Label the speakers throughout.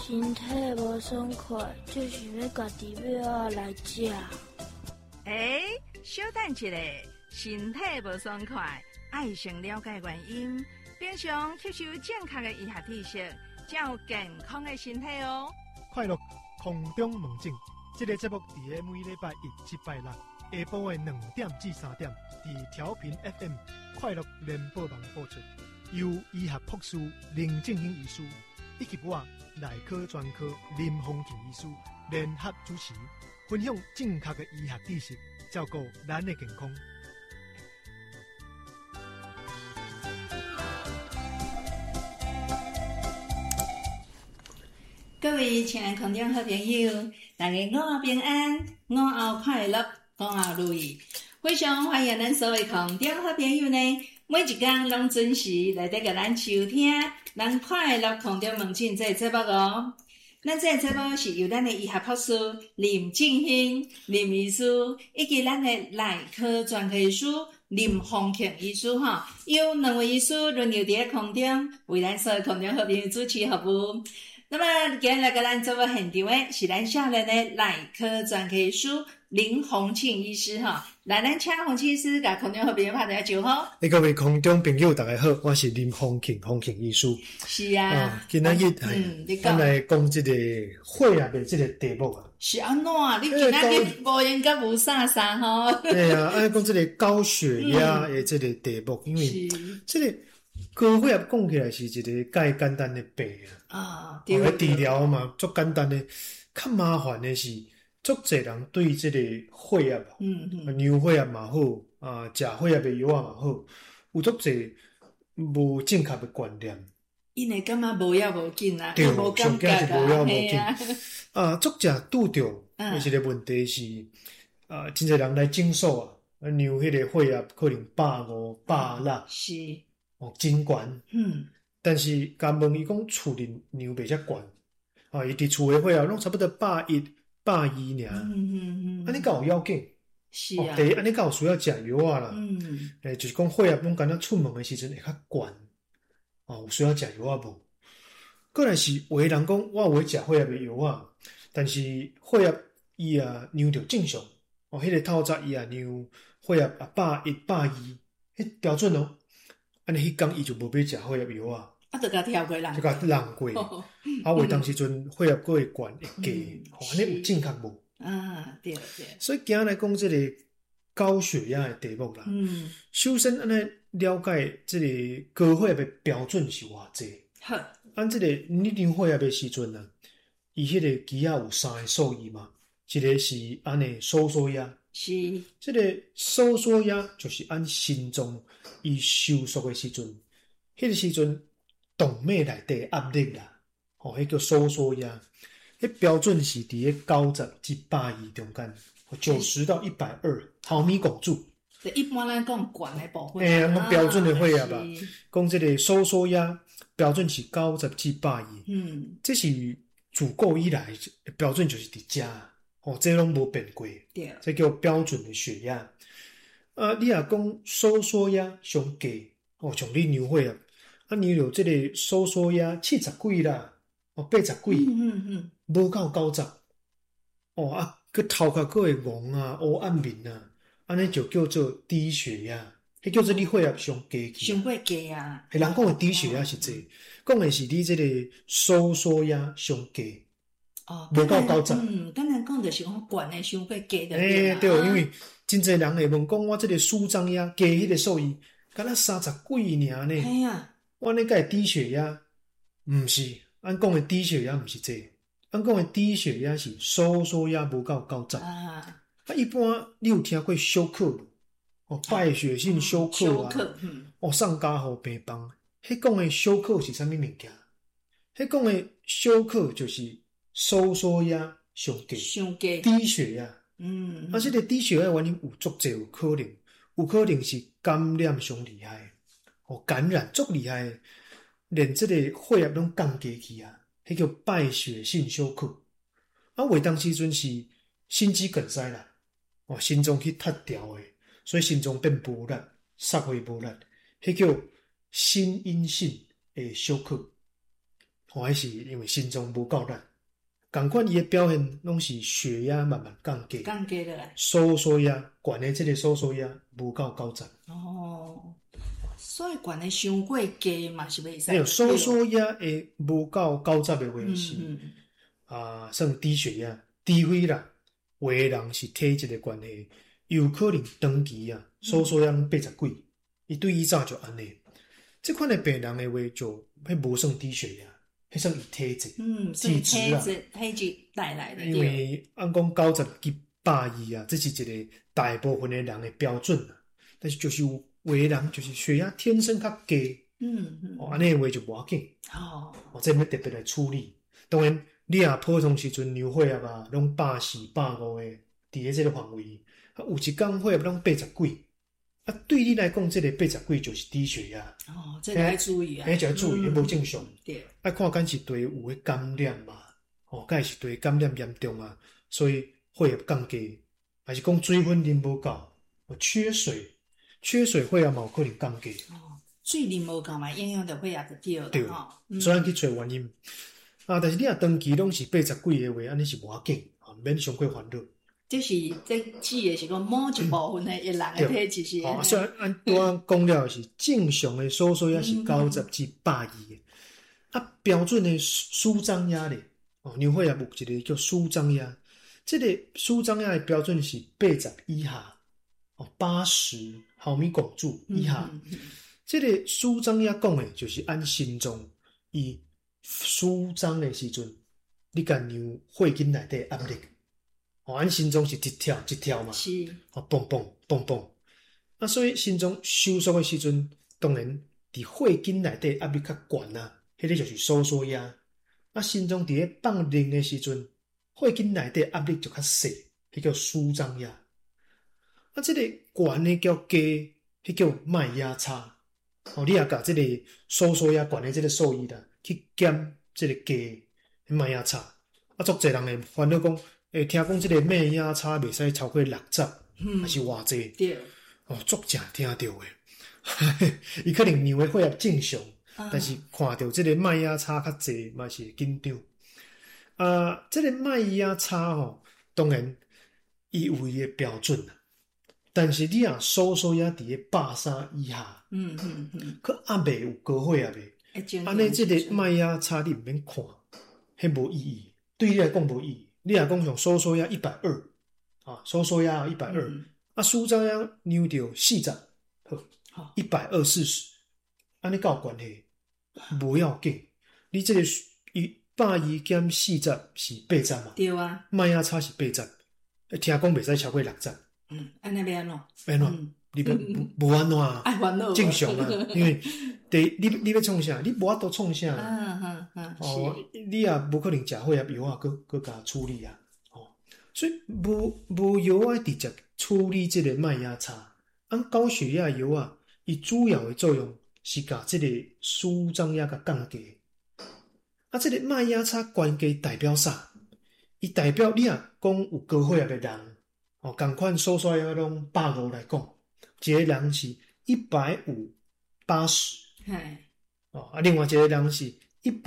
Speaker 1: 身体无爽快，就是要家己要来食。
Speaker 2: 小等一下，身体无爽快，爱先了解原因，平常吸收正确的医学知识，才有健康的身体哦。
Speaker 3: 快乐空中门诊，这个节目伫个每礼拜一、七、拜六下晡的2点至3点，伫调频 FM 快乐联播网播出，由医学博士林正英医师以及我内科专科林丰庆医师联合主持，分享正确的医学知识，照顾咱的健康。
Speaker 4: 各位亲爱的空中好朋友，大家午后平安，午后快乐，午后如意。非常欢迎咱所有空中好朋友呢，每一天拢准时来得甲咱收听咱快乐空中门诊这个节目哦。咱这个节目是由咱的医学博士林正兴林医师以及咱的内科专科医师林丰庆医师由两位医师轮流伫个空中为咱所有空中好朋友主持服务。那么今日来跟咱做伙现场的是咱少年的内科专科医师林丰庆医师来咱请丰庆医师甲空中好朋友拍一下招呼。
Speaker 3: 各位空中朋友大家好，我是林丰庆医师。
Speaker 4: 是啊，
Speaker 3: 今仔日咱来讲这个血压的这个题目啊。
Speaker 4: 是安怎？你今仔日无闲甲无啥吼？
Speaker 3: 对啊，讲这个高血压的这个题目，因为这个高血压讲起来是一个介简单的病啊，对，治疗嘛足简单的，较麻烦的是足侪人对这个血压量血压嘛好啊，食血压的药啊嘛好，有足侪无正确的观念。
Speaker 4: 因为感觉无要无紧啊，
Speaker 3: 对，
Speaker 4: 无感觉
Speaker 3: 是无要无紧
Speaker 4: 啊。
Speaker 3: 足侪拄着的一个问题是真侪人来诊所量迄个血压可能150、160，
Speaker 4: 是
Speaker 3: 真悬。但是甲问伊讲厝里量袂遮悬伊伫厝诶血压拢差不多110、120尔。安尼敢有要紧？
Speaker 4: 是啊。
Speaker 3: 第一，安尼敢有需要食药啊啦？就是讲血压拢敢若出门诶时阵会较悬。有需要食药啊无？过来是有诶人讲，我有食血压诶药啊，但是血压伊量着正常。迄个透早伊量血压110、120，迄标准哦。安尼迄天伊就无要食血压药啊。
Speaker 4: 就甲跳过人，
Speaker 3: 就甲人过。为当时阵血压过会悬会低，安尼有正确无？
Speaker 4: 对。
Speaker 3: 所以今日来讲这个高血压的题目啦。首先，安尼了解这个高血压的标准是偌济。
Speaker 4: 好，
Speaker 3: 按这个你量血压的时阵啊，伊迄个机啊有3个数字嘛，一个是安尼收缩压，
Speaker 4: 是
Speaker 3: 这个收缩压就是按心脏伊收缩的时阵，迄个时阵动脉内底压力啦，迄叫收缩压。迄标准是伫个90至120中间，90到120毫米汞柱。
Speaker 4: 一般咱讲悬的部分。
Speaker 3: 讲标准的血压吧，讲这个收缩压标准是90至120。这是自古以来标准就是伫遮，这拢无变过。
Speaker 4: 对，
Speaker 3: 这叫标准的血压。你若讲收缩压上低，像你量血压，你有这个收缩压70几啦，80几，无到90，佮头壳佫会戆啊，黑暗面啊，安尼就叫做低血压，迄叫做你血压上低去。
Speaker 4: 上过低啊！
Speaker 3: 人讲的低血压是这，讲的是你这个收缩压上低，无到90。
Speaker 4: 当然讲就是讲悬的上过低的。
Speaker 3: 对，因为真侪人会问讲，我这个舒张压加迄个数字，敢若30几尔呢？
Speaker 4: 系啊，
Speaker 3: 我那个低血压，毋是，按讲的低血压毋是这。咱讲的低血压是收缩压无到90。一般你有听过休克无？败血性休克啊，送家互病房。迄讲的休克是啥物物件？迄讲的休克就是收缩压上低，低血压。这个低血压原因有足侪有可能是感染上厉害，感染足厉害，连这个血压拢降低去啊。迄叫败血性休克，为当时阵是心肌梗塞啦，心脏去塌掉诶，所以心脏变无力，煞回无力，迄叫心因性诶休克。 还是因为心脏无够力。同款伊诶表现拢是血压慢慢降低，
Speaker 4: 降低落来，
Speaker 3: 收缩压悬诶，即个收缩压无够90。
Speaker 4: 哦，所以悬诶伤过低嘛是袂使。
Speaker 3: 没有收缩压会无够90诶话是算低血压、低血啦。有诶人是体质诶关系，有可能长期收缩压80几，伊对以早就安尼。即款诶病人诶话就迄无算低血压。迄算伊体质，
Speaker 4: 体质带来的。
Speaker 3: 因为按讲90几120啊，这是一个大部分的人的标准啊。但是就是有的人就是血压天生较低，安尼的话就无要紧。这要特别来处理。当然，你普通时阵量血压啊，拢140、150的，伫咧这个范围。有一天血压拢80几。对你来讲，这个80几就是低血压。
Speaker 4: 这个要注意啊。
Speaker 3: 就要注意，无正常。
Speaker 4: 对。
Speaker 3: 看敢是对有迄感染嘛？敢是对感染严重啊，所以血压降低，还是讲水分啉无够，缺水血压嘛有可能降低。
Speaker 4: 水啉无够嘛，影响到血压就对了。
Speaker 3: 对，所以去找原因。但是你长期拢是80几的话，安尼是无要紧，免伤过烦恼。
Speaker 4: 就是这指的是讲某一部分的人的体质是。
Speaker 3: 虽然按我讲了是正常的收缩压是90至120的，标准的舒张压咧，量血压有一个叫舒张压，这个舒张压的标准是80以下，80毫米汞柱以下。这个舒张压讲的就是按心脏伊舒张的时阵，你甲量血筋内底压力。按心脏是一跳一跳嘛，
Speaker 4: 是
Speaker 3: 蹦蹦蹦蹦。所以心脏收缩的时阵，当然伫血筋内底压力较悬啊，迄个就是收缩压。心脏伫咧放冷的时阵，血筋内底压力就较细，迄叫舒张压。这个悬的叫低，迄叫脉压差。你也甲这个收缩压悬的这个数字啦，去减这个低脉压差。足侪人会烦恼讲。听讲这个脉压差袂使超过60，还是偌济？
Speaker 4: 对。
Speaker 3: 足正听到的。伊可能量的血压正常，但是看到这个脉压差较济，嘛是紧张。这个脉压差当然伊有伊的标准啦，但是你收缩压伫咧130以下，可还袂有高血压袂，安尼这个脉压差你毋免看，迄无意义，对你来讲无意义。你若讲像收缩压120，收缩压120，舒张压量到40，好，120、安尼有关系，无要紧。你这个120减40是80嘛？
Speaker 4: 对啊。
Speaker 3: 脉压差是80，听讲袂使超过60。
Speaker 4: 安尼要安怎？
Speaker 3: 要安怎？你无安怎啊？
Speaker 4: 爱烦恼。正
Speaker 3: 常啊，因为你要创啥？你无法度创啥？你也无可能食血压药佮甲处理啊。所以无药直接处理这个脉压差。高血压药伊主要的作用是甲这个舒张压甲降低。这个脉压差悬低代表啥？伊代表你讲有高血压的人，同款收缩压拢150来讲，一个人是150/80，另外一个人是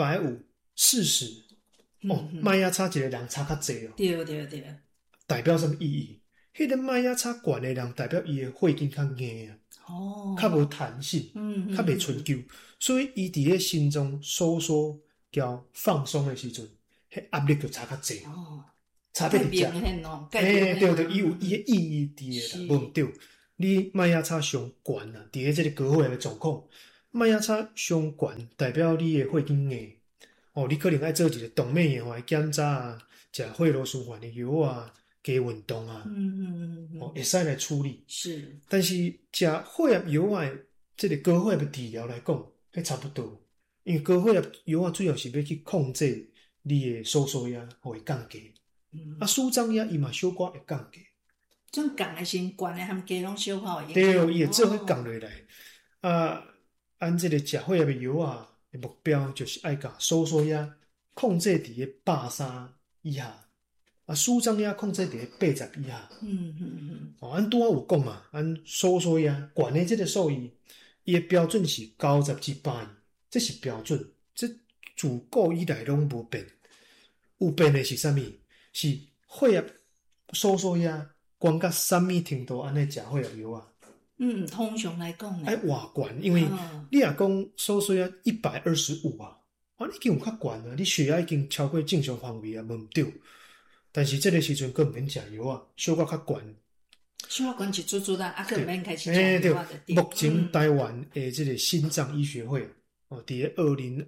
Speaker 3: 150/40，脉压差一个人差较济。
Speaker 4: 对。
Speaker 3: 代表什么意义？迄个脉压差悬的人，代表伊的血筋较硬较无弹性，较袂伸揪，所以伊伫咧心脏收缩交放松的时阵，迄压力就差较济。差别伫遮。对，伊有伊的意义伫诶啦，无对。你脉压差上悬啊，伫咧这个高血压的状况，脉压差上悬，代表你的血筋硬。你可能爱做一个动脉硬化检查啊，食血路循环的药啊，加运动啊，会使来处理。
Speaker 4: 是，
Speaker 3: 但是食血压药啊，这个高血压的治疗来讲，迄差不多，因为高血压药主要是要去控制你的收缩压，互伊降低。舒张压伊嘛小可会降低。
Speaker 4: 种降的先悬的含低拢小可会。
Speaker 3: 对，伊会做伙降落来。按这个食血压的药的目标就是爱甲收缩压控制伫咧130以下，舒张压控制伫咧80以下。按拄仔有讲嘛，按收缩压悬的这个数字，伊的标准是90至120，这是标准。这自古以来拢无变，有变的是啥物？是血压、收缩压悬到啥物程度安尼食血压药啊？
Speaker 4: 通常来讲呢，
Speaker 3: 爱偌悬，因为你若讲收缩压125啊，你已经有较悬啊，你血压已经超过正常范围啊，无毋对。但是这个时阵，佫毋免食药啊，小可较悬。
Speaker 4: 小可悬一chút chút啊，佫毋免开始食
Speaker 3: 对。
Speaker 4: 药的。
Speaker 3: 目前台湾的这个心脏医学会伫咧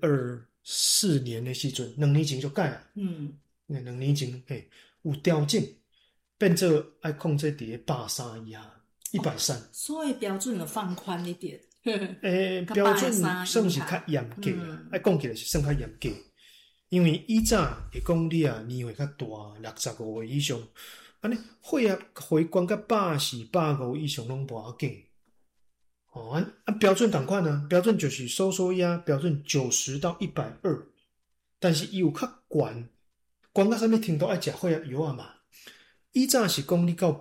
Speaker 3: 2024年的时阵，2年前就改啊。2年前有调整，变做爱控制伫咧130以下，130。
Speaker 4: 所以标准就放宽一点。
Speaker 3: 标准算是较严格，爱讲起来是算较严格。因为以前会讲你啊年岁较大，65岁以上，安尼血压回悬到140、150以上拢无要紧。标准同款啊，标准就是收缩压标准90到120，但是伊有较悬到啥物程度爱食血压药啊嘛？以前是讲你到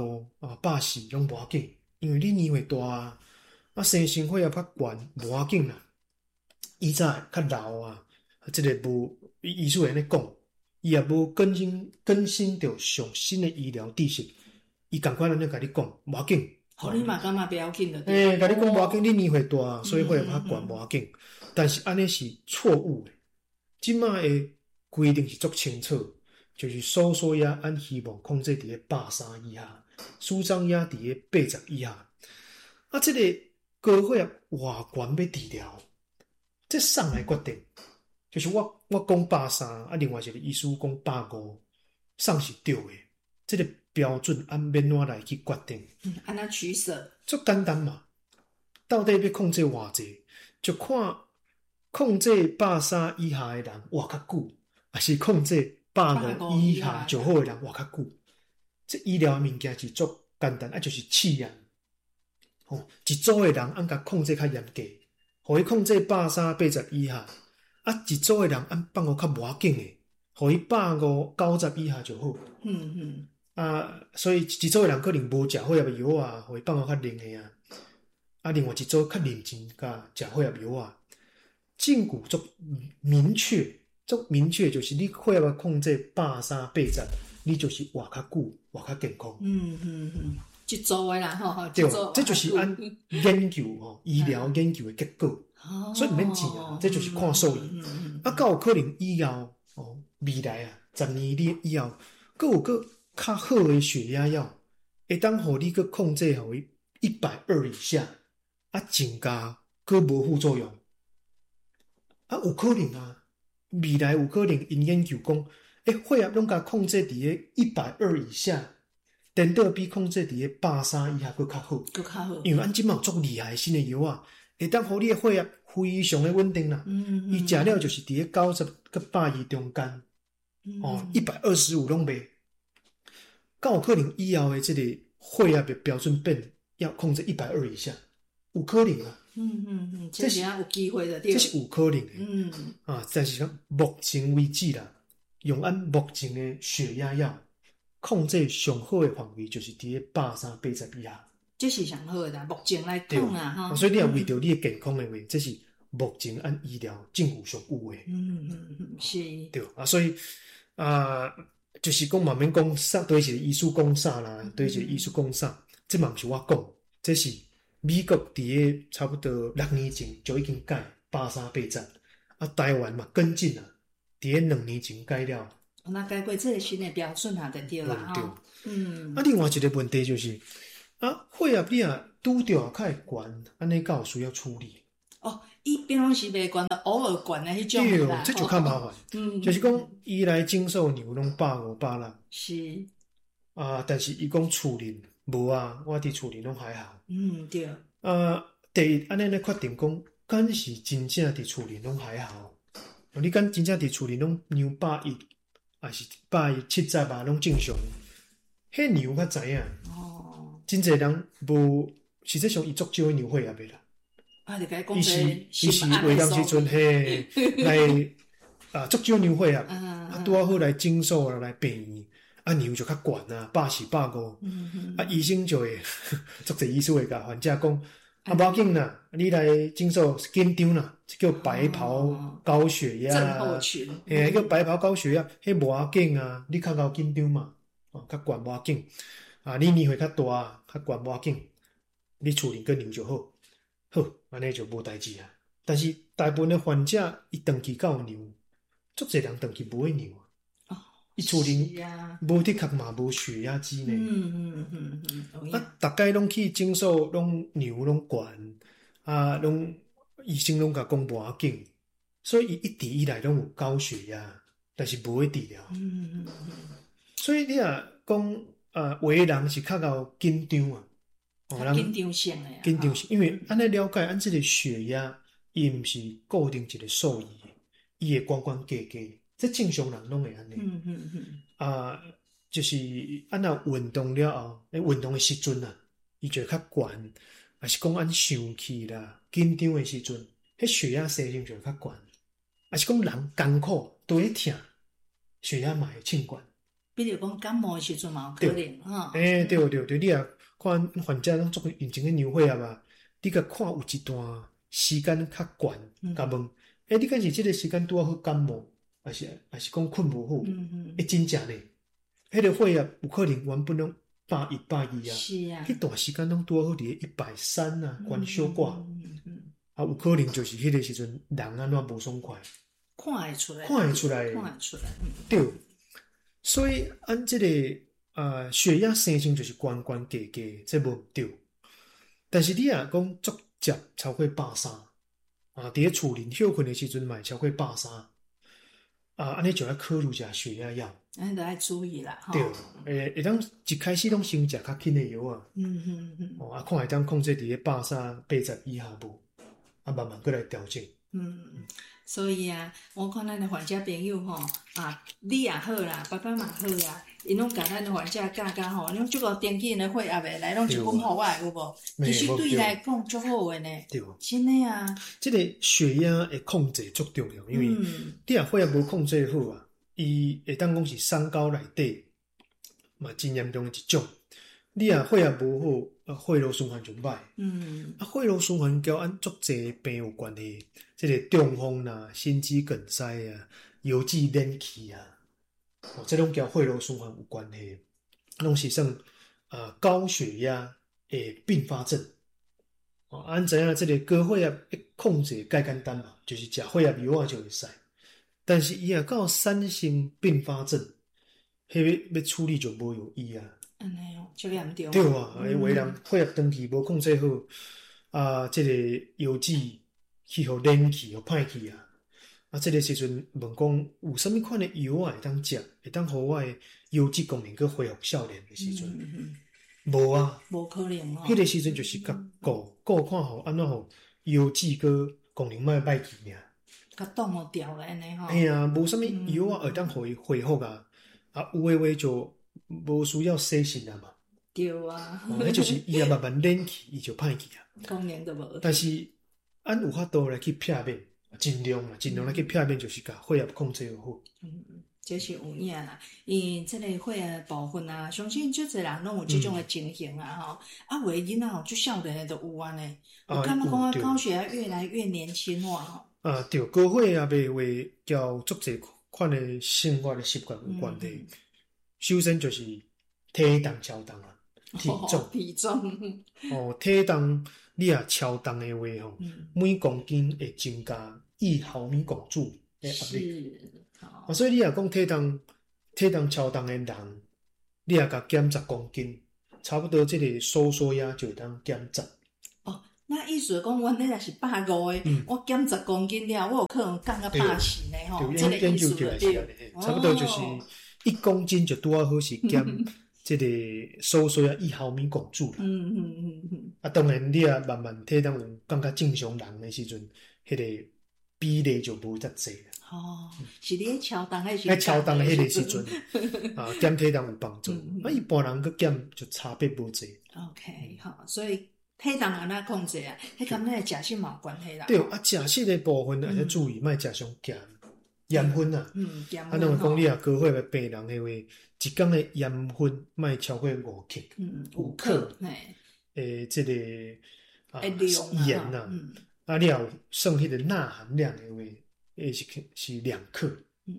Speaker 3: 150、140拢无要紧，因为你年岁大生成血压较悬无要紧啦。以前较老啊。这个无医术安尼讲，伊也无更新着上新的医疗知识，伊共款安尼甲你讲，无要紧。
Speaker 4: 互你嘛感觉不要紧的。
Speaker 3: 甲你讲无要紧，你年岁大，所以血压较悬无要紧。但是安尼是错误的。即卖的规定是足清楚，就是收缩压按希望控制伫咧130以下，舒张压伫咧80以下。这个高血压偌悬要治疗，这送来决定。就是我讲130，另外一个医师讲150，送是对的。这个标准按免怎来去决定？
Speaker 4: 安怎取舍？
Speaker 3: 足简单嘛。到底要控制偌济，就看控制130以下的人活较久，还是控制150以下就好的人活较久。这医疗的物件是足简单，就是试验。一组的人按甲控制较严格，互伊控制130、80以下。一组的人按放互较无要紧诶，互伊150、90以下就好。所以一组的人可能无食血压药啊，互伊放互较冷诶啊。另外一组较认真甲食血压药啊。证据足明确，就是你血压控制130、80，你就是活较久，活较健康。
Speaker 4: 一组的啦吼，
Speaker 3: 对，这就是按研究医疗研究的结果。所以毋免钱啊，这就是看数据。敢有可能以后未来10年以后，佫有较好的血压药，会当互你佫控制互伊120以下，增加佫无副作用。有可能啊，未来有可能因研究讲，血压拢甲控制伫咧120以下，颠倒比控制伫咧130以下佫较好。因为即嘛有足厉害新的药啊。会当互你的血压非常的稳定啦，伊食了就是伫咧90甲120中间，125拢袂。敢有可能以后的这个血压的标准变要控制120以下，有可能啊。
Speaker 4: 这是有机会的，
Speaker 3: 这是有可能的。但是讲目前为止啦，用按目前的血压药控制上好的范围就是伫咧130、80以下。
Speaker 4: 这是上好的，目前来讲啊，
Speaker 3: 所以你也为着你的健康的话，这是目前按医疗证据上有的。
Speaker 4: 是。
Speaker 3: 对所以就是讲嘛免讲啥，对一个医师讲啥啦，对一个医师讲啥，这嘛毋是我讲，这是美国伫咧差不多6年前就已经改130、80，台湾嘛跟进啦，伫咧2年前改了。
Speaker 4: 那改过这个新的标准就对啦
Speaker 3: 另外一个问题就是。血压你拄着较会悬，安尼敢有需要处理？
Speaker 4: 伊平常时袂悬，偶尔悬的迄种啦。
Speaker 3: 这就较麻烦。就是讲伊来诊所量拢150、160。
Speaker 4: 是。
Speaker 3: 但是伊讲厝林无啊，我伫厝林拢还好。
Speaker 4: 对。
Speaker 3: 第一，安尼咧决定讲，敢是真正伫厝林拢还好？你敢真正伫厝林拢量110，还是170啊，拢正常？迄量较知影。真侪人无，实际上伊足少量血压的啦。伊是为当时阵来足少量血压，拄好来诊所来病院，量就较悬啊，140、150。医生就会足侪医师会甲患者讲， 无要紧啦，你来诊所紧张啦，叫白袍高血压，
Speaker 4: 症候群，
Speaker 3: 叫白袍高血压，迄无要紧啊，你较够紧张嘛，较悬无要紧啊，你年岁较大，较悬无要紧，你厝里个尿就好，好，安尼就无代志啊。但是大部分的患者，伊长期有尿，足侪人长期无会尿啊，伊厝里无的确嘛无血压机呢，大概拢去诊所拢尿拢悬啊，拢医生拢甲讲无要紧，所以伊一直以来拢有高血压，但是无会治疗。所以你若讲有的人是较够紧张啊，
Speaker 4: 紧张性的啊，
Speaker 3: 紧张性，因为安尼了解，按这个血压，伊毋是固定一个数字，伊会关关计计，这正常人拢会安尼。就是按那运动了后，运动的时阵啊，伊就会较悬，还是讲按生气啦、紧张的时阵，迄血压升升就会较悬，还是讲人艰苦都会疼，血压嘛会称悬。
Speaker 4: 比如讲感冒的时阵嘛有可能哈。
Speaker 3: 对，你啊看患者拢做认真去尿血啊嘛，你甲看有一段时间较悬，甲问，你敢是即个时间拄好感冒，还是讲困无好？真正呢，迄个血压有可能原本拢100、120啊，
Speaker 4: 是啊，
Speaker 3: 迄段时间拢拄好伫130啊，悬小挂，有可能就是迄个时阵人安怎无爽快，
Speaker 4: 看会出来，
Speaker 3: 对。所以按这个血压升升就是悬悬低低，这无对。但是你若讲足接超过130啊，伫咧厝里休困的时阵嘛超过130啊，安尼就要考虑一下血压药。
Speaker 4: 安尼都要注意啦，
Speaker 3: 对，会当一开始拢先食较轻的药啊，看会当控制伫咧130、80以下无，慢慢过来调整。
Speaker 4: 所以啊，我看咱的患者朋友吼你也好啦，爸爸嘛好啦，因拢甲咱的患者教教吼，拢即个电击的血压的来，拢一本互我有无？其实对伊来讲足好诶呢，真诶啊！
Speaker 3: 即个血压的控制足重要，因为你若血压无控制好啊，伊会当讲是三高内底嘛真严重的一种。你若血压无好，血路循环就歹。血路循环交按足侪病有关系，即个中风啦、心肌梗塞啊、腰子冷气啊，这拢交血路循环有关系，拢是算高血压的并发症。按知影即个高血压控制介简单嘛，就是食血压药就会使。但是伊若到产生并发症，迄要处理就无容易啊。
Speaker 4: 安尼哦，足严重。
Speaker 3: 对啊，有的人血压长期无控制好，即个腰子去互冷去，互歹去啊。即个时阵问讲有啥物款的药会当食，会当互我的腰子功能去恢复少年的时阵，无啊，
Speaker 4: 无可能哦。
Speaker 3: 迄个时阵就是甲顾看互安怎互腰子个功能歹去尔，
Speaker 4: 甲挡互掉了安尼吼。
Speaker 3: 哎呀，无啥物药会当互伊恢复啊，有诶话就无需要洗肾啊嘛。
Speaker 4: 对啊，
Speaker 3: 迄就是伊也慢慢冷去，伊就歹去啊。
Speaker 4: 功能都无。
Speaker 3: 但是按有法度来去避免，尽量来去避免，就是甲血压控制好。
Speaker 4: 这是有影啦，因为即个血压的部分啊，相信足侪人拢有即种的情形啊吼。有的囡仔吼，足少年的都有安尼，我感觉讲高血压越来越年轻化吼。
Speaker 3: 对，高血压袂话交足侪款的生活的习惯有关系。首先就是体重超重啊，体重体重你若超重的话吼，每公斤会增加1毫米汞柱的压力。所以你若讲体重超重的人，你若甲减10公斤，差不多这个收缩压就会当减10。
Speaker 4: 那意思讲，我那若是150的，我减10公斤了，我有可能降到80呢吼。这个意思就对，
Speaker 3: 差不多就是1公斤就拄好是减这个收缩压1毫米汞柱啦。当然你啊慢慢体重有感觉正常人的时阵，迄个比例就无遮济啦。
Speaker 4: 是你咧超重还是？
Speaker 3: 超重的迄个时阵减体重有帮助。一般人去减就差别无济。
Speaker 4: OK， 好，所以体重安怎控制啊？迄跟咱的食食嘛有关系啦。
Speaker 3: 对食食的部分也要注意，莫食上盐分啊。咱讲你若高血压病人的话，一天的盐分莫超过5克。5克。即个盐你有算迄个钠含量的话，是2克。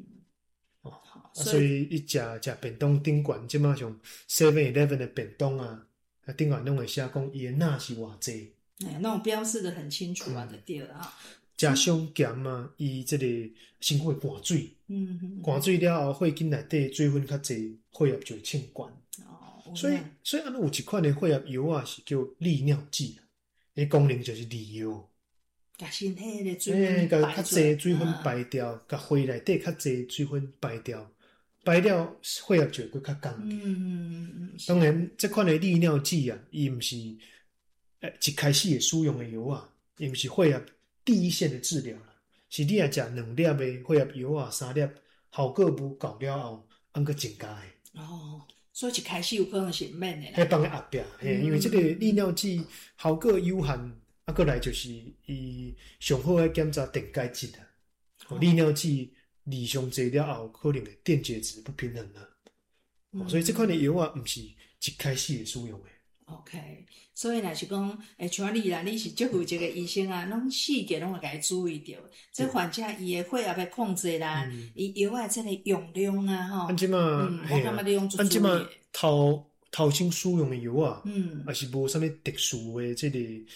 Speaker 3: 所以你食便当顶悬，即马像 7-11 的便当啊，顶悬拢会写讲伊的钠是偌济。
Speaker 4: 那种标示的很清楚啊，就对了啊。
Speaker 3: 食上咸啊，伊即个身躯会寒水，寒水了后，血筋内底水分较济，血压就会称悬。所以安尼有一款的血压药啊，是叫利尿剂，伊功能就是利尿，
Speaker 4: 甲身体的水分
Speaker 3: 甲较济水分排掉，甲血内底较济水分排掉，排了血压就会较降低。当然，这款的利尿剂啊，伊毋是一开始会使用的药啊，伊毋是血压第一线的治疗啦，是你若食2粒的血压药啊，3粒效果无够了后，按个增加的。
Speaker 4: 所以一开始有可能是毋免的啦。
Speaker 3: 迄放在后壁，因为这个利尿剂效果有限，过来就是伊上好爱检查电解质啊。利尿剂利上济了后，可能会电解质不平衡啊。所以这款的药啊，毋是一开始会使用的。
Speaker 4: OK， 所以若是讲，像你啦，你是足负责的医生啊，拢细节拢会甲伊注意到。这患者伊的血压要控制啦，伊药啊这个用量啊，吼。
Speaker 3: 按即嘛，
Speaker 4: 我感觉你用注意。
Speaker 3: 按即嘛头先使用的药啊，也是无啥物特殊的这个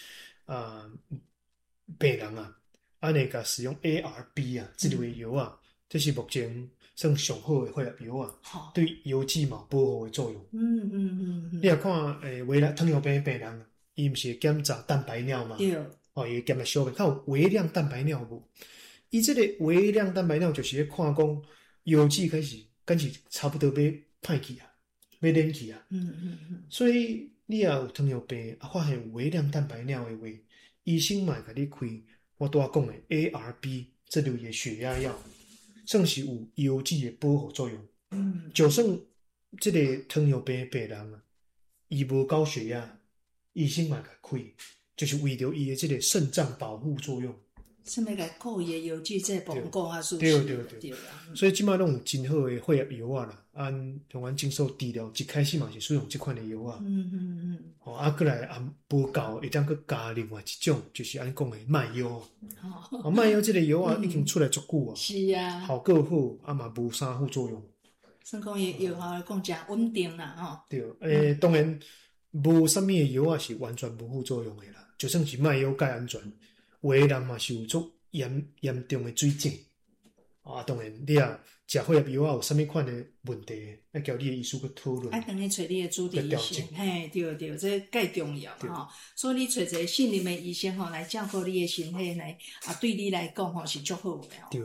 Speaker 3: 病人啊，安尼甲使用 ARB 啊，这类药啊，这是目前算上好的血压药啊，对腰子嘛保护的作用。你若看糖尿病病人，伊毋是会检查蛋白尿嘛？对。伊会检查小便，看有微量蛋白尿无？伊这个微量蛋白尿就是咧看讲腰子开始敢是差不多要歹去啊，要冷去啊。所以你若有糖尿病发现有微量蛋白尿的话，医生嘛会甲你开我拄仔讲的 ARB 这类的血压药。算是有腰子的保护作用。就算这个糖尿病的病人啊，伊无高血压，医生嘛甲开，就是为着伊的这个肾脏保护作用。
Speaker 4: 什么甲顾伊的腰子这膀胱啊，是不
Speaker 3: 是？
Speaker 4: 对。
Speaker 3: 所以即摆拢有真好的血压药啊啦，像阮诊所治疗一开始嘛是使用这款的药啊。过来无够，会当去加另外一种，就是安讲的麦药。麦药这个药啊，已经出来足久啊。
Speaker 4: 是啊。
Speaker 3: 效果好，嘛无啥副作用。
Speaker 4: 算讲伊药效来讲诚稳定啦，吼。
Speaker 3: 对，当然无啥物的药啊是完全无副作用的啦，就算是麦药介安全。有的人嘛是有足严重的水肿当然你食血压药有啥物款的问题，要交你的医师去讨论。
Speaker 4: 等于找你的主治医生，嘿，对，这介重要吼。所以你找一个信任的医生吼来照顾你的身体来对你来讲吼是足好的。
Speaker 3: 对。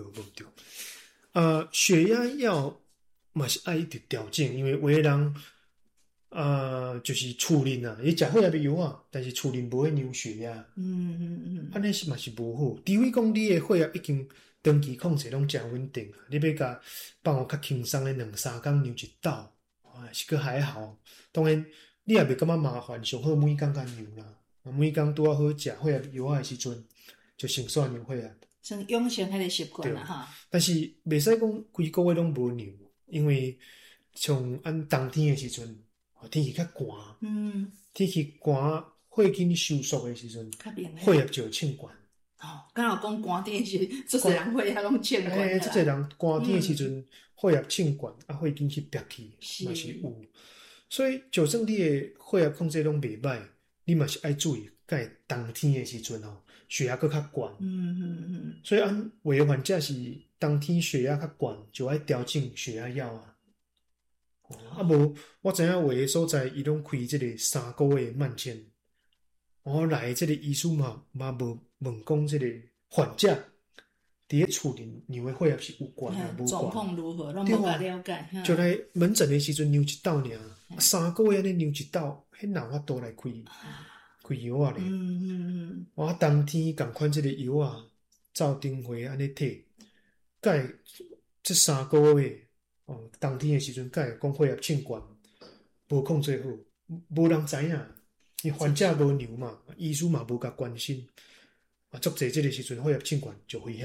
Speaker 3: 血压药嘛是爱一直调整，因为有的人就是厝啉啊，伊食血压药啊，但是厝啉无会量血压。安尼是嘛是无好。除非讲你的血压已经长期控制拢诚稳定，你要甲放较轻松的2-3工量一道，是个还好。当然，你也袂感觉麻烦，上好每工量啦。每工拄好食血压药的时阵，就先算量血压。
Speaker 4: 算养成迄个习惯啦哈。
Speaker 3: 但是袂使讲规个月拢无量，因为像按冬天的时阵。天气较寒，天气寒，血筋收缩的时阵，血压就会称悬。
Speaker 4: 刚好讲寒天时，这些人血压拢称悬。
Speaker 3: 这些人寒天的时阵，血压称悬，血筋去憋去，嘛是有。所以，就算你的血压控制拢袂歹，你嘛是爱注意，在冬天的时阵血压佫较悬。所以有的患者是冬天血压较悬，就爱调整血压药啊。无，我知影有的所在，伊拢开即个3个月慢性。来即个医师嘛无问讲即个患者伫咧厝里量的血压是有悬啊，无悬。
Speaker 4: 状况如何，拢无甲了解。
Speaker 3: 就来门诊的时阵量一道尔，3个月安尼量一道，迄哪法度来开药啊咧？冬天共款即个药啊，照顶回安尼摕，甲这3个月。冬天的时阵，甲会讲血压称悬，无控制好，无人知影，因患者无量嘛，医师嘛无甲关心，足济这个时阵血压称悬就危险。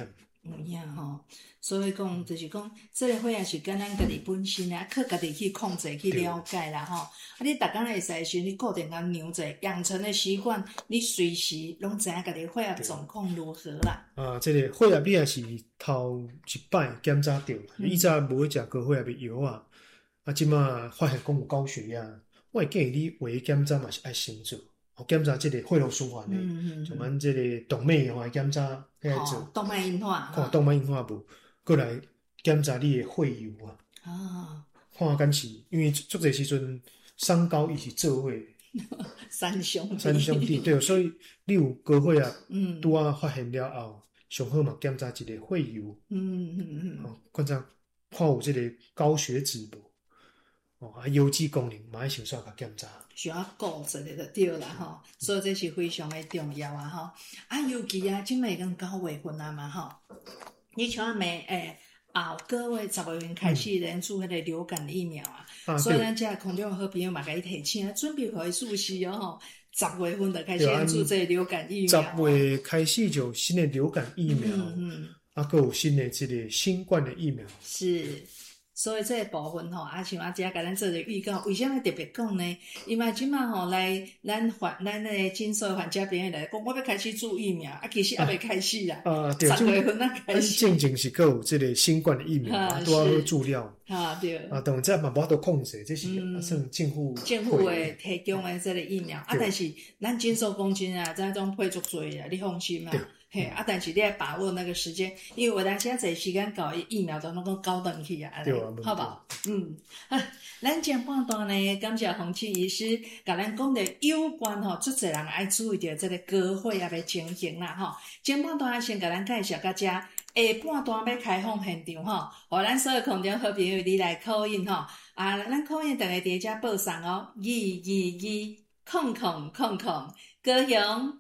Speaker 4: 呀吼，所以讲就是讲，这个血压是跟咱家己本身啊，靠家己去控制、去了解啦吼。啊，你逐工会使时，你固定甲量者，养成的习惯，你随时拢知影家己血压状况如何啦。
Speaker 3: 这个血压你也是头一摆检查着，以前无食高血压的药啊，即马发现讲有高血压，我会建议你为检查嘛是爱先做。检查这个血路循环的，像咱这个动脉硬化检查来做，
Speaker 4: 动脉硬化，
Speaker 3: 看动脉硬化无，过来检查你的血油啊。看敢是，因为足侪时阵三高伊是做伙
Speaker 4: 三兄
Speaker 3: 弟对，所以你有高血压，拄啊发现了后，上好嘛检查一个血油，看有这个高血脂无。邮寄功能嘛，要想煞甲检查，
Speaker 4: 需要顾一下就对啦吼，所以这是非常的重要啊吼。尤其啊，即摆讲9月份啊嘛吼，你像后个月10月份开始连做迄个流感疫苗啊，所以咱遮空中好朋友嘛，甲伊提醒，准备互伊试试哦吼。10月份就开始做这个流感疫苗
Speaker 3: ，10月开始就新的流感疫苗，还有新的这个新冠的疫苗
Speaker 4: 是。所以这个部分吼，像遮甲咱做个预告，为什么特别讲呢？因为即马吼来咱那个诊所患者朋友来讲，我要开始做疫苗，其实还未开始啦。10月份开始。
Speaker 3: 正经是有这个新冠的疫苗，都要好注料。
Speaker 4: 对。
Speaker 3: 当然这嘛无法度控制，这是算政府
Speaker 4: 的提供的这个疫苗，但是咱诊所讲真啊，这种配足多啊，你放心啊。但是你要把握那个时间，因为有当时在时间到，疫苗都能够高登去啊，好不好？咱前半段呢，感谢洪庆医师，甲咱讲的有关吼，足侪人爱注意到这个高血压的情形啦吼。前半段先甲咱介绍到遮，下半段要开放现场吼，互咱所有空中好朋友你来call in吼，咱call in大家伫遮报上哦，2220000，高雄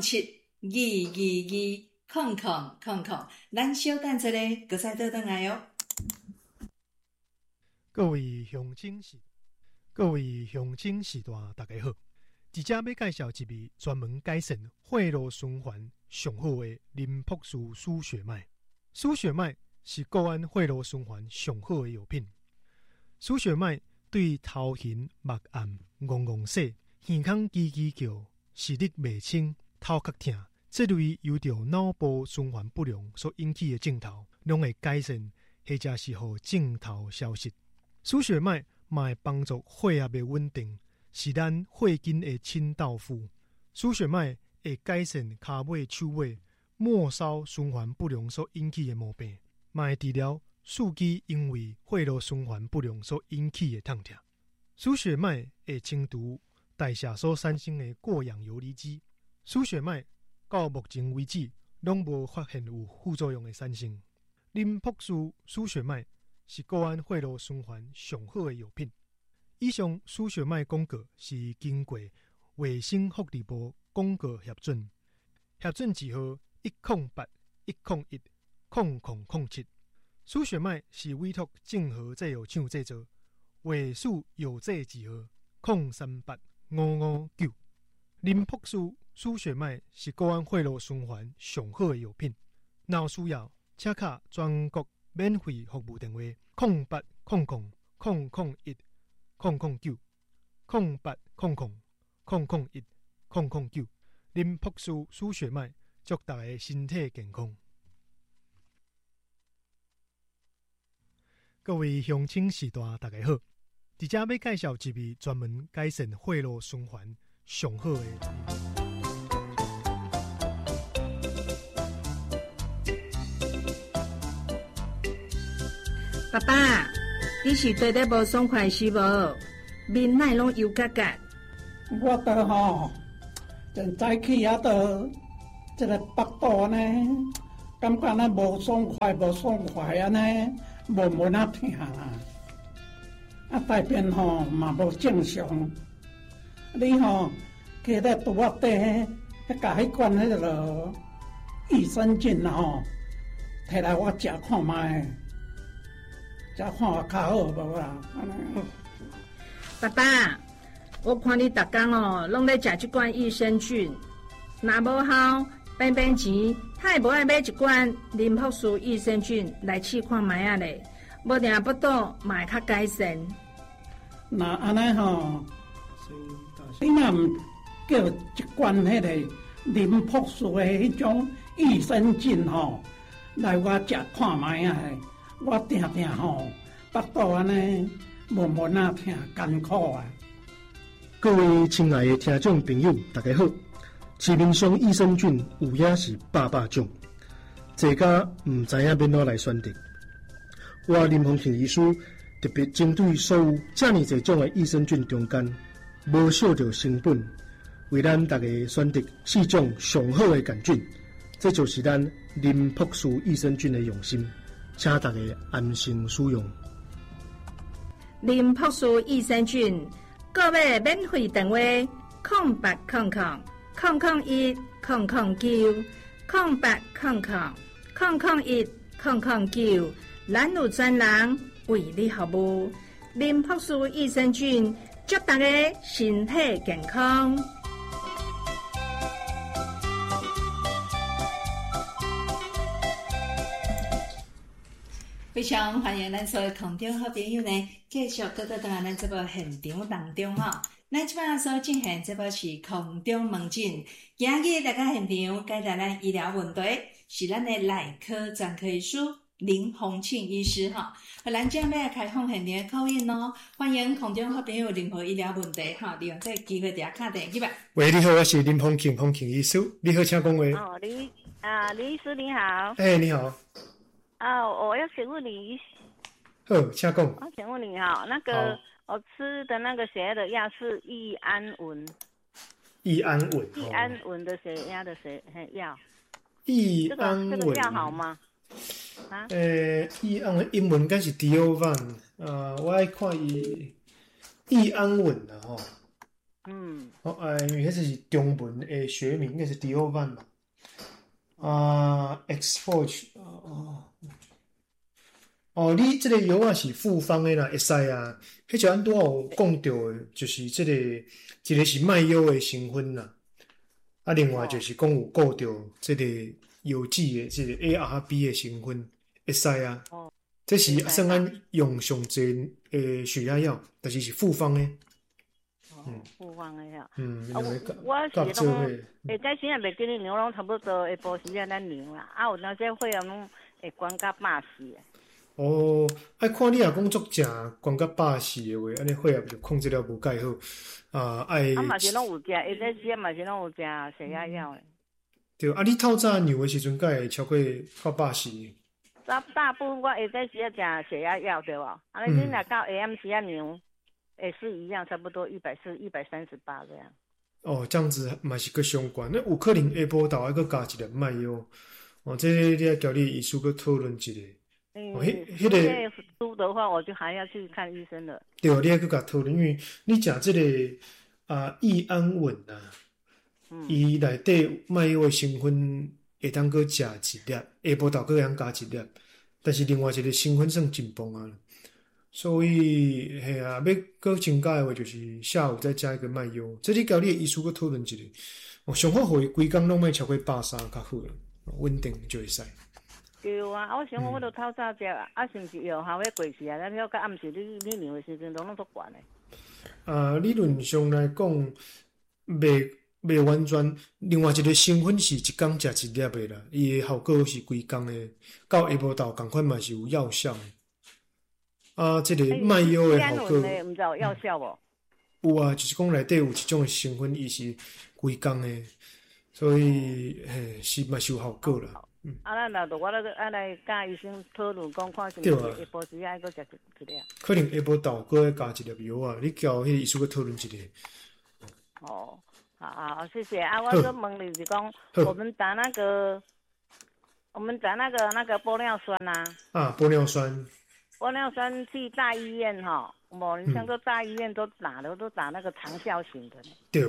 Speaker 4: 07220000，咱稍等一下，搁再倒转来哦。
Speaker 5: 各位乡亲时代，大家好！伫遮要介绍一味专门改善血路循环上好的林朴素输血麦。输血麦是个案血路循环上好的药品。输血麦对头晕、目暗、戆戆洗、耳孔叽叽叫、视力袂清、头壳痛，这类由着脑部循环不良所引起的症头，拢会改善，或者是互症头消失。输血麦嘛会帮助血压的稳定，是咱血筋的清道夫。输血麦会改善骹尾、手尾、末梢循环不良所引起的毛病，嘛会治疗四肢因为血路循环不良所引起的痛痛。输血麦会清除代谢所产生的过氧游离基。输血麦到目前为止拢无发现有副作用的产生。林朴素输血麦是个案血路循环上好的药品。以上输血麦广告是经过卫生福利部广告核准，核准字号108-101-0007。输血麦是委托正和制药厂制作，卫数药剂字号038559。林朴素输血麦是个案血路循环上好的药品。若有需要，请卡全国免费服务电话0800-001-009。林朴素输血麦，祝大家身体健康。各位乡亲时代，大家好！伫遮要介绍一味专门改善血路循环上好的。
Speaker 2: 爸爸，你是对得无爽快是无？面奶拢油嘎嘎。
Speaker 6: 我倒吼，从早起啊到这个腹肚呢，感觉呢无爽快啊呢，无那疼啊，大便吼嘛无正常。你吼去咧拄仔底，甲迄罐迄个益生菌吼，摕来我食看卖。才看我较好无啦？
Speaker 2: 爸爸，我看你逐工拢咧食这罐益生菌，若无效，变钱， 还无爱买一罐林朴素益生菌来试看卖啊咧，无定不倒嘛会较改善。
Speaker 6: 那安尼吼，你若毋叫一罐迄个林朴素的迄种益生菌吼，来我食看卖啊！我定定吼，腹肚安尼闷闷啊疼，艰苦啊！
Speaker 5: 各位亲爱的听众朋友，大家好。市面上益生菌有影是百种，大家唔知影要哪来选择。我林丰庆医师特别针对所有这么多种的益生菌中间，无少着成本，为咱大家选择4种上好的杆菌，这就是咱林朴素益生菌的用心，请大家安心使用。
Speaker 2: 林朴素益生菌，购买免费电话0800-009-001-009，咱有专人为你服务。林朴素益生菌，祝大家身体健康。
Speaker 4: 非常欢迎咱所有空中好朋友呢，继续搁到咱这部现场当中吼。咱即摆所进行这部是空中门诊，今日大家现场解答咱医疗问题，是咱的内科专科医师林丰庆医师吼。咱今日要开放现场的口音哦，欢迎空中好朋友任何医疗问题吼，利用这个机会打卡电话。
Speaker 3: 喂，你好，我是林丰庆医师，你好，请讲话。
Speaker 7: 哦，李医师你好。
Speaker 3: 你好。
Speaker 7: 我要请问你，
Speaker 3: 好，请讲。
Speaker 7: 我请问你哈，那个我吃的那个血压的药是益安稳。益安稳的血压的药。益安稳。这个药好吗？
Speaker 3: 益安稳英文应该是 Diovan， 我爱看益安稳的吼。因为迄是中文的学名，应该是 Diovan 吧。Exforge， 你这个药啊是复方的啦，会使啊。迄就咱拄有讲到的，就是这个一个是卖药的成分啦，另外就是讲有顾到这个药剂的这个 ARB 的成分，会使啊。这是算咱用上侪的血压药，但是是复方的。
Speaker 7: 复方的药。
Speaker 3: 我
Speaker 7: 是拢下早时也袂记得牛拢差不多下晡时啊咱牛啦，有那些血压拢会悬到140的。
Speaker 3: 爱看你若讲足正悬到140的话，安尼血压就控制了无介好。
Speaker 7: 嘛是拢有食，下早时嘛是拢有食血压药的。
Speaker 3: 对，你透早牛的时阵，敢会超过到140？
Speaker 7: 大部分我下早时啊食血压药对无？你若到 AM 时啊牛。也是一样，差不多140、138这样。
Speaker 3: 这样子嘛是个相关。那有可能下晡头还佫加一粒卖药。这你要叫你医师佫讨论一下。
Speaker 7: 迄个输的话，我就还要去看医生了。
Speaker 3: 对，你还佫甲讨论，因为你食这个益安稳啊，伊内底卖药的成分会当佫食一粒，下晡头佫会当加一粒，但是另外一个成分算真磅啊。所以，要搁增加的话，就是下午再加一个卖药。这里交你的医师搁讨论一下。上好互伊规工拢莫超过130较好了，稳定就会使。
Speaker 7: 对啊，我想我都透早食啊，是毋是药效迄过时啊？咱了到暗时你量的时阵拢足悬的。
Speaker 3: 理论上来讲，未完全。另外一个成分是一工食一粒的啦，伊的效果是规工的，到下晡头共款嘛是有药效的。这个卖药的效果，
Speaker 7: 唔知有药效无？
Speaker 3: 有啊，就是讲内底有一种成分，伊是规工的，所以是嘛是有效果啦。
Speaker 7: 咱我来甲医生讨论讲，看是毋是下晡时爱搁食一粒。
Speaker 3: 可能下晡头搁加一粒药啊，你叫迄个医师搁讨论一下。
Speaker 7: 好，谢谢啊！我搁问你是讲，我们打那个玻尿酸啊。
Speaker 3: 玻尿酸。
Speaker 7: 玻尿酸去大医院哈，你像说大医院都打那个长效型的。
Speaker 3: 对，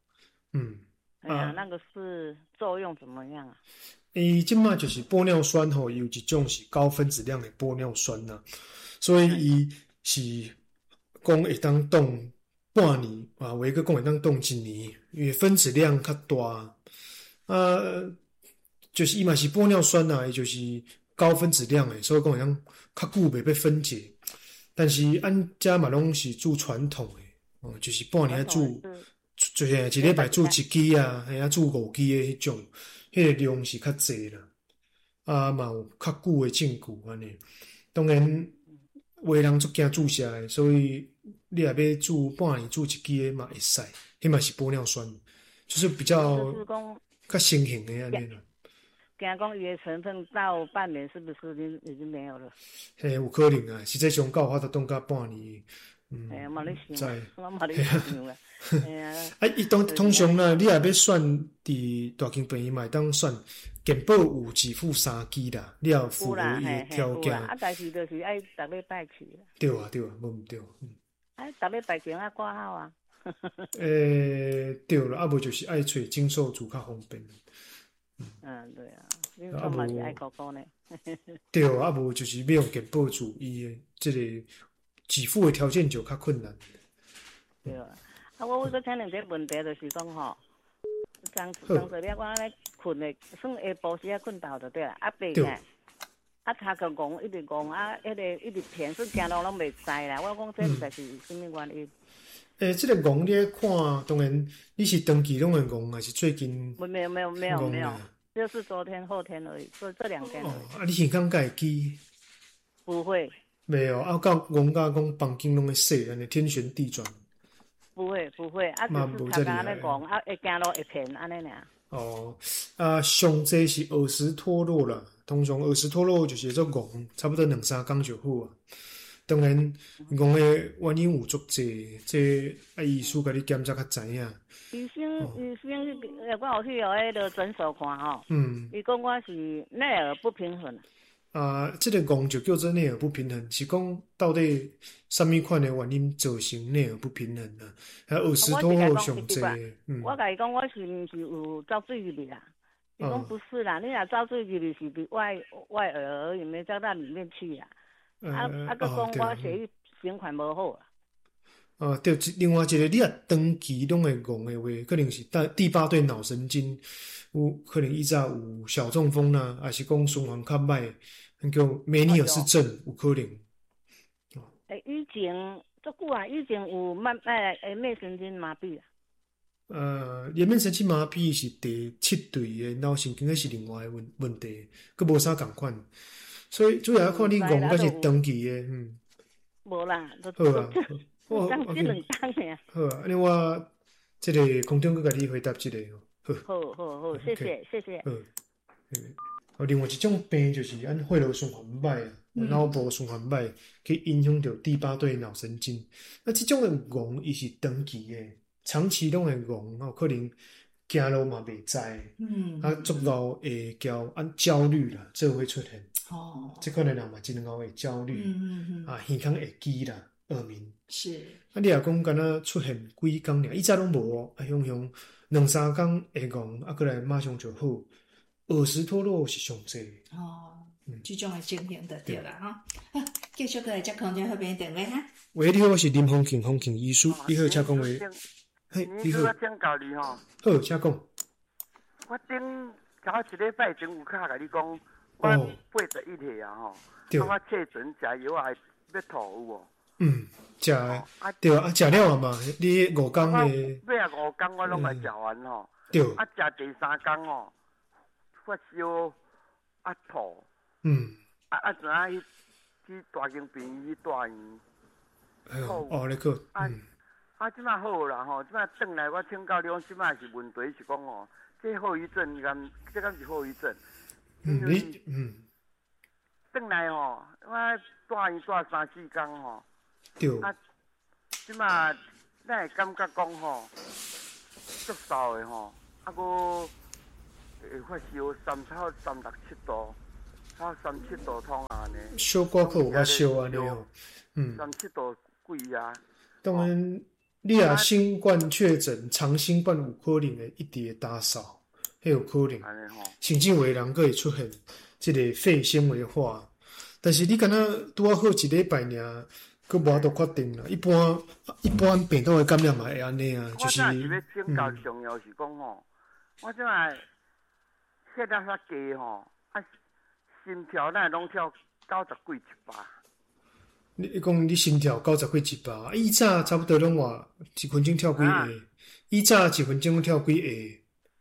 Speaker 7: 那个是作用怎么样啊？
Speaker 3: 即马就是玻尿酸有一种是高分子量的玻尿酸呐，所以伊是讲会当冻半年有一个讲会当冻1年，因为分子量较大。 就是伊嘛是玻尿酸啊，伊就是高分子量诶，所以讲像较久袂被分解。但是咱遮嘛拢是煮传统诶，就是半年煮，就是一礼拜煮一支啊，嘿啊煮5支诶迄种，迄个量是较济啦。啊嘛有较久诶证据安尼。当然，有诶人足惊注射诶，所以你若要煮半年煮一支诶嘛会使，迄嘛是玻尿酸，就是比较较新型诶安尼啦。
Speaker 7: 惊讲伊的成分到半年是不是已经没有了？
Speaker 3: 嘿，有可能啊，实际上到法度当到半年。
Speaker 7: 哎呀，冇咧想，我冇咧想啊。
Speaker 3: 啊，伊通常啦，你若要选伫大型病院嘛，当选健保有给付3支啦，你要符合伊的条件。
Speaker 7: 啊，但是就是爱逐礼拜去。
Speaker 3: 对啊，对啊，无毋对。
Speaker 7: 哎，逐礼拜前啊挂号啊。
Speaker 3: 对啦，啊无就是爱找诊所住较方便。
Speaker 7: 对啊，你做嘛是爱苦苦呢。
Speaker 3: 对啊，啊无就是要用健保住，伊的这个给付的条件就较困难。
Speaker 7: 对啊，我搁请问一个问题，就是讲吼，当时了我安尼困的，算下晡时啊困到就对啦，啊白起，啊头壳戆一直戆，啊迄个一直偏，说行路拢袂使啦。我讲这实在是什么原因？
Speaker 3: 这个戆你看，当然你是长期拢会戆，还是最近？
Speaker 7: 没有，就是昨天后天而已，所以这2天而已。
Speaker 3: 啊，你耳孔会记？
Speaker 7: 不会。
Speaker 3: 没有啊，到戆到讲房间拢会碎，安尼天旋地转。
Speaker 7: 不会，啊就是头壳安尼戆，啊会行路会偏安尼尔。
Speaker 3: 上济是耳石脱落啦，通常耳石脱落就是做戆，差不多2-3天就好啊。当然，戆的原因有足济，这医师甲你检查较知影。
Speaker 7: 医生，我有去迄个诊所看吼。伊讲我是内耳不平衡。
Speaker 3: 这个戆就叫做内耳不平衡，是讲到底什么款的原因造成内耳不平衡啊？还耳石脱落上济。
Speaker 7: 我甲伊讲，我是毋是有走水入去啦？伊讲不是啦，你若走水入去是伫外耳而已，没走到里面去啦。佮讲我血液循环无好啊。
Speaker 3: 对，另外一个你若长期拢会戆的话，可能是第8对脑神经有可能以早有小中风啦，还是讲循环较歹，叫梅尼尔氏症有可能。
Speaker 7: 以前足久啊，以前有内神经麻痹啊。
Speaker 3: 颜面神经麻痹是第7对的脑神经，那是另外的问题，佮无啥共款。所以主要要看你戆敢是长期的，
Speaker 7: 无啦，
Speaker 3: 好啊，
Speaker 7: 这2天尔。
Speaker 3: 好啊，安尼我这个空中佮你回答这个
Speaker 7: 好，谢谢。
Speaker 3: 另外一种病就是按血流循环歹啊，脑部循环歹，去影响到第8对脑神经。那这种的戆，伊是长期的，长期拢会戆，可能行路嘛袂知，足够会叫焦虑啦，这会出现。这款的人嘛，真够会焦虑，耳孔会记啦，耳鸣。
Speaker 4: 是。
Speaker 3: 你若讲敢若出现几工尔，以前拢无，用2-3天会戆，过来马上就好。耳石脱落是上济。
Speaker 4: 这种的情形就对啦哈。继续过来接空中那边电话哈。
Speaker 3: 喂，你好，我是林风庆医师，你好，请讲话。
Speaker 8: 嘿，你好。我请教你吼。
Speaker 3: 好，请讲。
Speaker 8: 我刚一礼拜前有甲你讲。我81岁啊吼，我确诊食药啊要吐有无？
Speaker 3: 食对啊，食了啊嘛，你5天的。
Speaker 8: 尾啊5天我拢来食完吼。
Speaker 3: 对。
Speaker 8: 啊，食第3天吼，发烧啊吐。怎啊去大型病院去住院。
Speaker 3: 你去。
Speaker 8: 即摆好啦吼，即摆转来我请教你讲，即摆是问题是讲吼，这后遗症，这敢是后遗症？转来吼，我住院住3-4天吼。
Speaker 3: 对。
Speaker 8: 即马咱会感觉讲吼，足燥的吼，佫会发烧36-7度，37度通安尼。
Speaker 3: 小可有发烧安尼吼
Speaker 8: ，37度几啊？
Speaker 3: 当然，你若新冠确诊，长新冠有可能会一直会打扫。迄有可能，甚至有的人佫会出现这个肺纤维化，但是你敢若拄啊好1礼拜尔，佫无法度确定啦。一般病毒的感染嘛会安尼啊，就是。
Speaker 8: 我真是要请教重要是讲吼，我即摆血压较低吼，心跳咱拢跳90几100。
Speaker 3: 你讲你心跳90几100，以早差不多拢话1分钟跳几下？以早1分钟跳几下？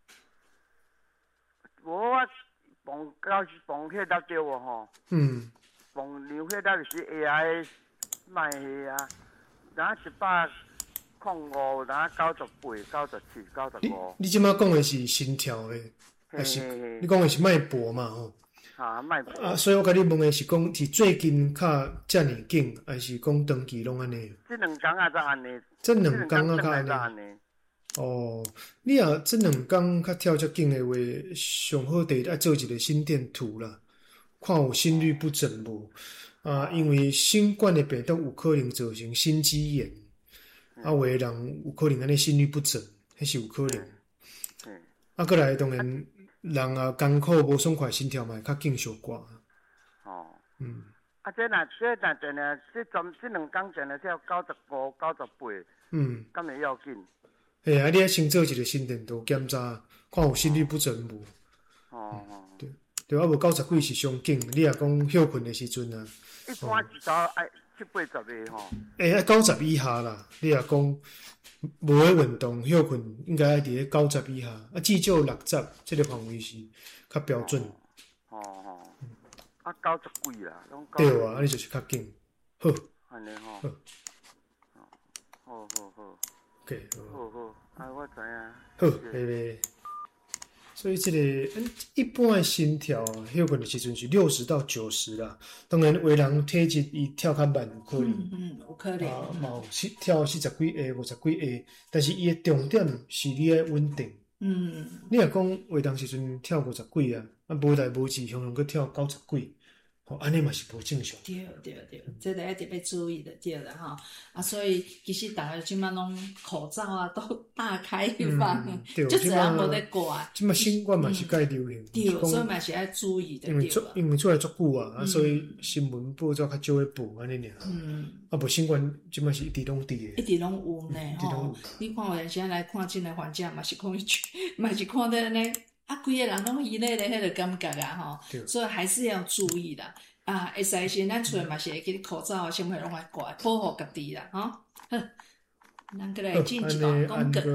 Speaker 8: 我放血压对无吼？放量血压就是下来卖下啊，然后105，然后98、97、95。你
Speaker 3: 即摆讲的是心跳的，还是你讲的是脉搏嘛？吼。
Speaker 8: 脉搏。
Speaker 3: 所以我甲你问的是讲，是最近较遮尔紧，还是讲长期拢安尼？
Speaker 8: 这2天啊，才安尼。
Speaker 3: 这2天啊，较安尼。哦，你若这2天较跳遮紧的话，上好得爱做一个心电图啦，看有心律不整无。因为新冠的病毒有可能造成心肌炎，有的人有可能安尼心律不整，迄是有可能。过来当然。人啊，艰苦无爽快，心跳嘛会较紧小寡。
Speaker 8: 这若真诶，这2天真诶跳95、98，敢会要紧？
Speaker 3: 你爱先做一个心电图检查，看有心律不整无。对，无90几是上紧，你若讲休困的时阵啊。
Speaker 8: 一般至少爱70、80个吼。
Speaker 3: 爱90以下啦，你若讲。无咧运动休困，应该爱伫咧90以下，至少60，这个范围是较标准。
Speaker 8: 90几啦，拢
Speaker 3: 对啊，你就是较紧。好。
Speaker 8: 安尼吼。好。
Speaker 3: OK。
Speaker 8: 好，我知影。
Speaker 3: 好，拜。所以这个一般的心跳休困的时阵是60到90啦。当然，有人体质伊跳较慢，有可能。
Speaker 4: 有可能。
Speaker 3: 有跳40几下、50几下，但是伊的重点是你的稳定。你若讲有当时阵跳50几啊，无代无志，向去跳90几。安尼嘛是无正常。
Speaker 4: 对，这个一直要注意的，对啦吼。所以其实大家即摆拢口罩啊都大开放，就这样无咧挂。
Speaker 3: 即摆新冠嘛是介流行，
Speaker 4: 对，所以嘛是要注意的。
Speaker 3: 因为出来足久啊，所以新闻报纸较少会报安尼尔。无新冠即摆是一直拢伫诶，
Speaker 4: 一直拢有呢吼。你看有阵时来看即个患者嘛是看到安尼。规个人拢依赖咧迄个感觉啊，吼，所以还是要注意啦。会使先咱出来嘛是会记口罩啊，什么拢爱挂，保护家己啦，吼。好，咱过来进一个广告。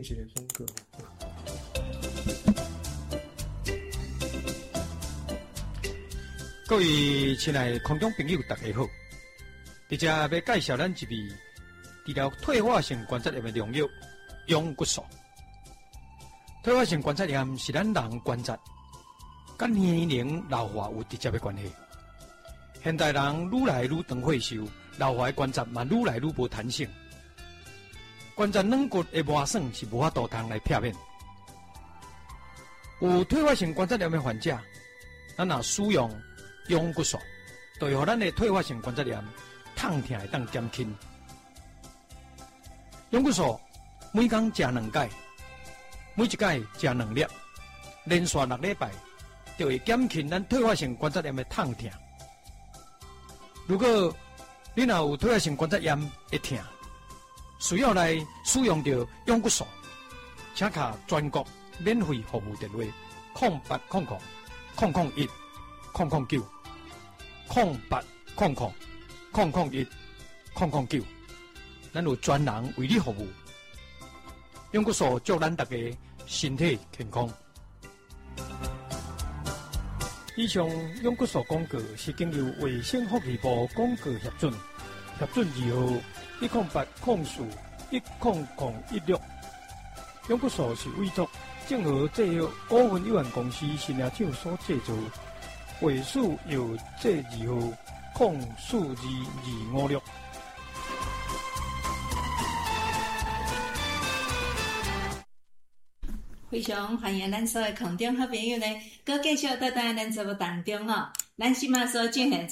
Speaker 9: 各位亲爱的空中朋友，大家好！伫遮要介绍咱一味治疗退化性关节炎的良药——永骨素。退化性关节炎是咱人关节甲年龄老化有直接的关系。现代人愈来愈长岁数，老化的关节嘛愈来愈无弹性，关节软骨的磨损是无法度通来避免。有退化性关节炎的患者，咱若使用永骨素，就会让咱的退化性关节炎痛痛会当减轻。永骨素每天食2钙。每一届食2粒，连续6礼拜，就会减轻咱退化性关节炎的痛痛。如果你若有退化性关节炎的痛，需要来使用到永骨素，请卡全国免费服务电话：0800 001 009 0800 001 009，咱有专人为你服务。永骨素祝咱大家身体健康。以上永骨素广告是经由卫生福利部广告核准2号104-10016。永骨素是委托正和制药股份有限公司新亚厂所制造，卫数由这2号0425256。
Speaker 4: 非常欢迎咱所有空中好朋友呢，搁继续在咱节目当中哦。咱即马所进行